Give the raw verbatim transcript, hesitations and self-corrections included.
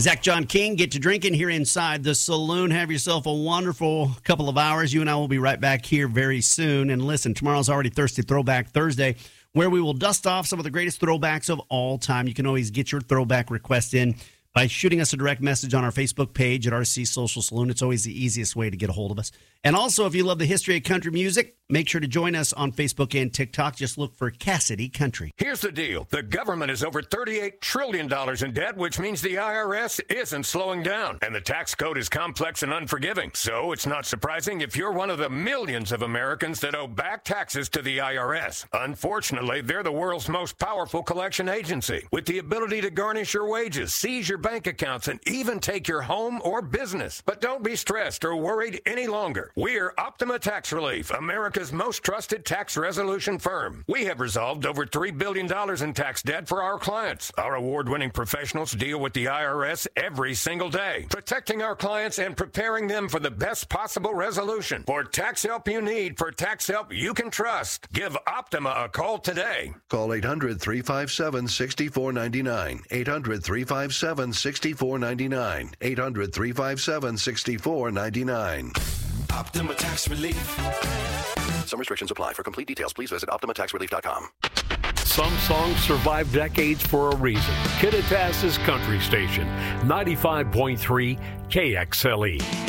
Zach John King, get to drinking here inside the saloon. Have yourself a wonderful couple of hours. You and I will be right back here very soon. And listen, tomorrow's already Thirsty Throwback Thursday, where we will dust off some of the greatest throwbacks of all time. You can always get your throwback request in by shooting us a direct message on our Facebook page at R C Social Saloon. It's always the easiest way to get a hold of us. And also, if you love the history of country music, make sure to join us on Facebook and TikTok. Just look for Cassidy Country. Here's the deal. The government is over thirty-eight trillion dollars in debt, which means the I R S isn't slowing down. And the tax code is complex and unforgiving. So it's not surprising if you're one of the millions of Americans that owe back taxes to the I R S. Unfortunately, they're the world's most powerful collection agency, with the ability to garnish your wages, seize your bank accounts, and even take your home or business. But don't be stressed or worried any longer. We're Optima Tax Relief, America's most trusted tax resolution firm. We have resolved over three billion dollars in tax debt for our clients. Our award-winning professionals deal with the I R S every single day, protecting our clients and preparing them for the best possible resolution. For tax help you need, for tax help you can trust, give Optima a call today. Call eight hundred, three five seven, six four nine nine. eight hundred, three five seven, six four nine nine. eight hundred, three five seven, six four nine nine. Optima Tax Relief. Some restrictions apply. For complete details, please visit optima tax relief dot com. Some songs survive decades for a reason. Kittitas's Country Station, ninety-five point three K X L E.